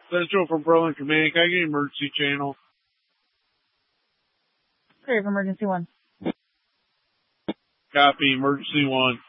Central from Berlin Command. Can I get an emergency channel? Clear of emergency 1. Copy, emergency 1.